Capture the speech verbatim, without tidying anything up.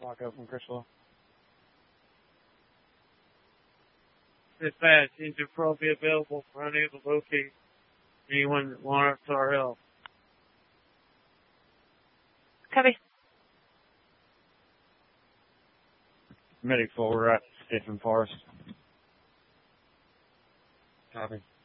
Flacco from Critchlow. Dispatch, engine pro be available for unable to locate anyone at Lawrence Tar Hill. Copy. Medic four, we're at Stephen Forest. Copy.